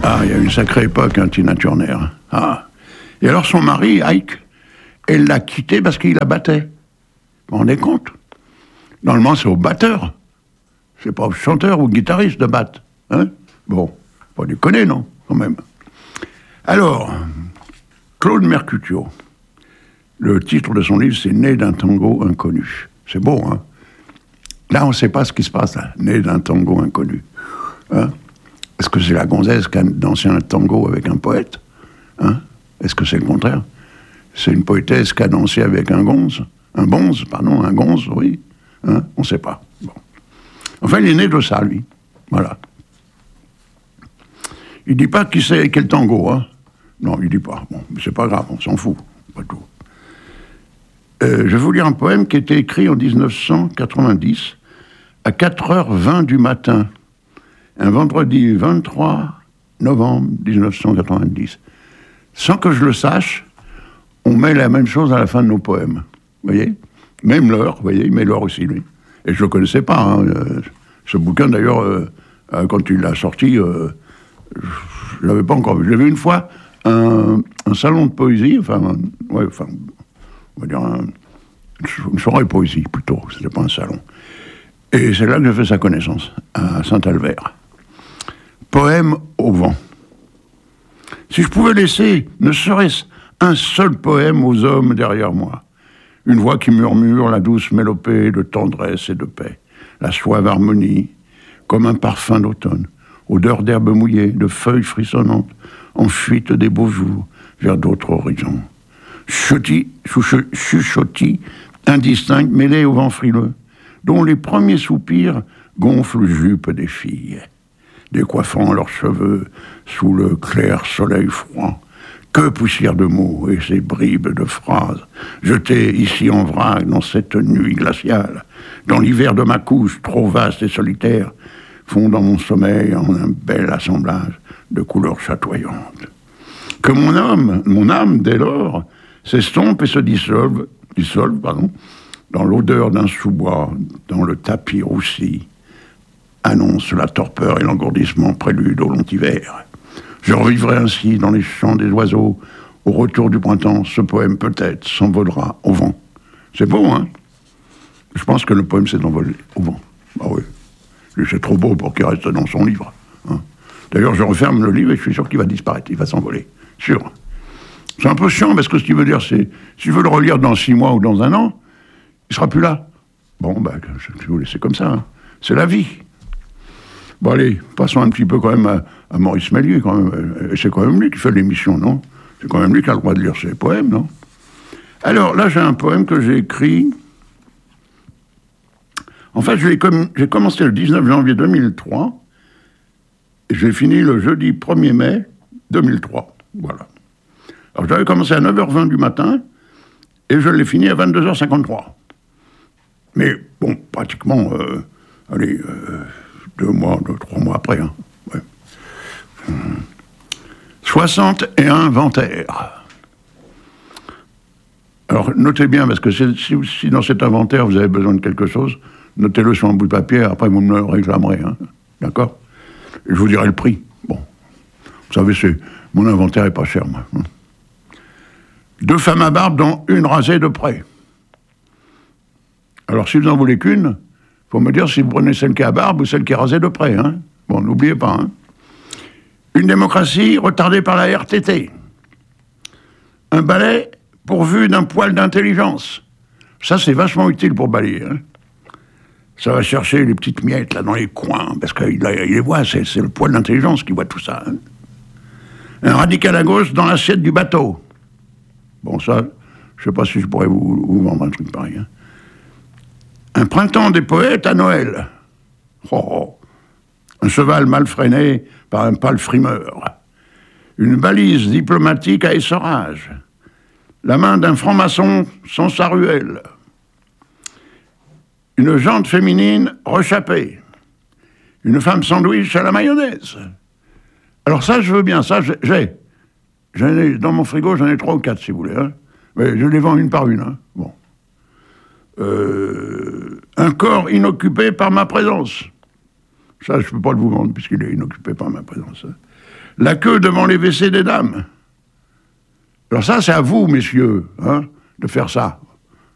Ah, il y a une sacrée époque, hein, Tina Turner. Ah. Et alors son mari, Ike, elle l'a quitté parce qu'il la battait. Vous vous rendez compte? Normalement, c'est au batteur. C'est pas au chanteur ou au guitariste de battre. Hein? Bon, pas déconner, non, quand même. Alors, Claude Mercutio. Le titre de son livre, c'est « Né d'un tango inconnu ». C'est beau, hein? Là, on ne sait pas ce qui se passe, là. Né d'un tango inconnu. Hein? Est-ce que c'est la gonzesse qui a dansé un tango avec un poète? Hein? Est-ce que c'est le contraire? C'est une poétesse qui a dansé avec un gonze? Un bonze, pardon, un gonze, oui. Hein? On ne sait pas. Bon. Enfin, il est né de ça, lui. Voilà. Il ne dit pas qui c'est quel tango, hein? Non, il ne dit pas. Bon, mais c'est pas grave, on s'en fout. Pas tout. Je vais vous lire un poème qui a été écrit en 1990, à 4h20 du matin, un vendredi 23 novembre 1990. Sans que je le sache, on met la même chose à la fin de nos poèmes. Vous voyez? Même l'heure, vous voyez, il met l'heure aussi, lui. Et je ne le connaissais pas. Hein. Ce bouquin, d'ailleurs, quand il l'a sorti, je ne l'avais pas encore vu. Je l'ai vu une fois, un salon de poésie, on va dire une soirée poésie, plutôt, c'était pas un salon. Et c'est là que j'ai fait sa connaissance, à Saint-Albert. Poème au vent. Si je pouvais laisser, ne serait-ce un seul poème aux hommes derrière moi, une voix qui murmure la douce mélopée de tendresse et de paix, la suave harmonie, comme un parfum d'automne, odeur d'herbes mouillées, de feuilles frissonnantes, en fuite des beaux jours vers d'autres horizons. Chuchotis, indistincts, mêlés au vent frileux, dont les premiers soupirs gonflent jupes des filles, décoiffant leurs cheveux sous le clair soleil froid. Que poussière de mots et ces bribes de phrases, jetées ici en vrac dans cette nuit glaciale, dans l'hiver de ma couche trop vaste et solitaire, font dans mon sommeil en un bel assemblage de couleurs chatoyantes. Que mon âme, dès lors, s'estompe et se dissolve, dans l'odeur d'un sous-bois, dans le tapis roussi, annonce la torpeur et l'engourdissement prélude au long hiver. Je revivrai ainsi dans les chants des oiseaux, au retour du printemps, ce poème peut-être s'envolera au vent. C'est beau, hein? Je pense que le poème s'est envolé au vent. Ah oui. C'est trop beau pour qu'il reste dans son livre. Hein. D'ailleurs, je referme le livre et je suis sûr qu'il va disparaître, il va s'envoler. Sûr. C'est un peu chiant, parce que ce qu'il veut dire, c'est, si je veux le relire dans 6 mois ou dans 1 an, il sera plus là. Bon, je vais vous laisser comme ça. Hein. C'est la vie. Bon, allez, passons un petit peu quand même à Maurice Méliès, quand même. Et c'est quand même lui qui fait l'émission, non? C'est quand même lui qui a le droit de lire ses poèmes, non? Alors, là, j'ai un poème que j'ai écrit. En fait, j'ai commencé le 19 janvier 2003, et j'ai fini le jeudi 1er mai 2003. Voilà. Alors, j'avais commencé à 9h20 du matin, et je l'ai fini à 22h53. Mais, bon, pratiquement, 3 mois après. Hein. Ouais. 61 inventaires. Alors, notez bien, parce que si dans cet inventaire, vous avez besoin de quelque chose, notez-le sur un bout de papier, après vous me le réclamerez. Hein. D'accord? Et je vous dirai le prix. Bon. Vous savez, mon inventaire est pas cher, moi. 2 femmes à barbe, dont une rasée de près. Alors, si vous en voulez qu'une, il faut me dire si vous prenez celle qui a barbe ou celle qui est rasée de près. Hein. Bon, n'oubliez pas. Hein. Une démocratie retardée par la RTT. Un balai pourvu d'un poil d'intelligence. Ça, c'est vachement utile pour balayer. Hein. Ça va chercher les petites miettes là dans les coins, parce qu'il les voit, c'est le poil d'intelligence qui voit tout ça. Hein. Un radical à gauche dans l'assiette du bateau. Bon, ça, je ne sais pas si je pourrais vous vendre un truc pareil. Hein. Un printemps des poètes à Noël. Oh. Un cheval mal freiné par un pâle frimeur. Une balise diplomatique à essorage. La main d'un franc-maçon sans sa ruelle. Une jante féminine rechappée. Une femme sandwich à la mayonnaise. Alors ça, je veux bien, ça, j'ai. Dans mon frigo, j'en ai 3 ou 4, si vous voulez. Hein. Mais je les vends une par une. Hein. Bon. Un corps inoccupé par ma présence. Ça, je ne peux pas le vous vendre, puisqu'il est inoccupé par ma présence. Hein. la queue devant les WC des dames. Alors ça, c'est à vous, messieurs, hein, de faire ça.